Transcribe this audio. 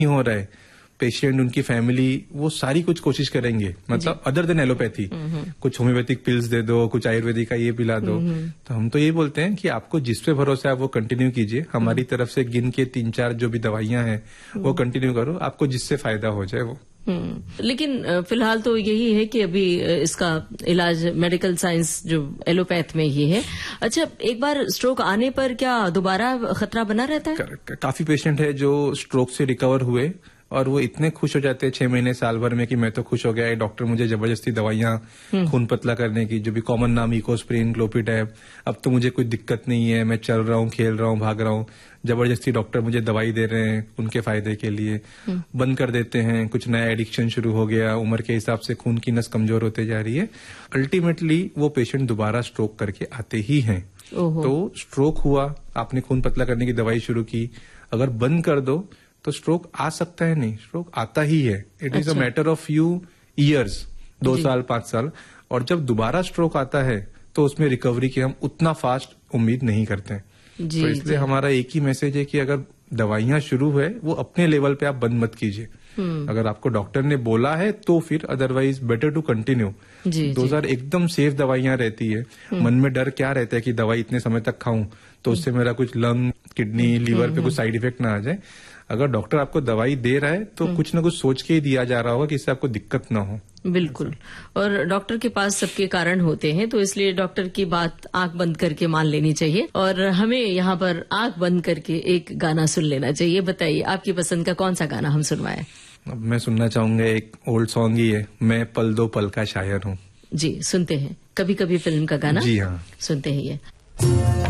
हो रहा है, पेशेंट, उनकी फैमिली, वो सारी कुछ कोशिश करेंगे, मतलब अदर देन एलोपैथी, कुछ होम्योपैथिक पिल्स दे दो, कुछ आयुर्वेदिक का ये पिला दो। तो हम तो ये बोलते हैं कि आपको जिस पे भरोसा है आप वो कंटिन्यू कीजिए, हमारी तरफ से गिन के 3-4 जो भी दवाइयां हैं वो कंटिन्यू करो, आपको जिससे फायदा हो जाए वो। लेकिन फिलहाल तो यही है कि अभी इसका इलाज मेडिकल साइंस जो एलोपैथ में ही है। अच्छा, एक बार स्ट्रोक आने पर क्या दोबारा खतरा बना रहता है? काफी पेशेंट है जो स्ट्रोक से रिकवर हुए और वो इतने खुश हो जाते हैं 6 महीने साल भर में कि मैं तो खुश हो गया, डॉक्टर मुझे जबरदस्ती दवाइयां खून पतला करने की, जो भी कॉमन नाम इकोस्प्रिन, क्लोपिटैब, अब तो मुझे कोई दिक्कत नहीं है, मैं चल रहा हूँ, खेल रहा हूँ, भाग रहा हूँ, जबरदस्ती डॉक्टर मुझे दवाई दे रहे हैं उनके फायदे के लिए, बंद कर देते हैं, कुछ नया एडिक्शन शुरू हो गया, उम्र के हिसाब से खून की नस कमजोर होते जा रही है, अल्टीमेटली वो पेशेंट दोबारा स्ट्रोक करके आते ही हैं। तो स्ट्रोक हुआ, आपने खून पतला करने की दवाई शुरू की, अगर बंद कर दो तो स्ट्रोक आ सकता है, नहीं, स्ट्रोक आता ही है। It is a matter of few years, 2 साल 5 साल, और जब दोबारा स्ट्रोक आता है तो उसमें रिकवरी की हम उतना फास्ट उम्मीद नहीं करते हैं। तो इसलिए हमारा एक ही मैसेज है कि अगर दवाइयां शुरू है वो अपने लेवल पे आप बंद मत कीजिए, अगर आपको डॉक्टर ने बोला है तो फिर, अदरवाइज बेटर टू कंटिन्यू। 2000 एकदम सेफ दवाइयां रहती है, मन में डर क्या रहता है कि दवाई इतने समय तक खाऊं तो उससे मेरा कुछ लंग, किडनी, लीवर पे कुछ साइड इफेक्ट ना आ जाए। अगर डॉक्टर आपको दवाई दे रहा है तो कुछ ना कुछ सोच के ही दिया जा रहा होगा कि इससे आपको दिक्कत ना हो। बिल्कुल, और डॉक्टर के पास सबके कारण होते हैं, तो इसलिए डॉक्टर की बात आंख बंद करके मान लेनी चाहिए और हमें यहाँ पर आंख बंद करके एक गाना सुन लेना चाहिए। बताइए आपकी पसंद का कौन सा गाना हम सुनवाएं? अब मैं सुनना चाहूंगा, एक ओल्ड सॉन्ग ही है, मैं पल दो पल का शायर हूँ। जी, सुनते हैं कभी कभी फिल्म का गाना। जी हाँ, सुनते हैं ये।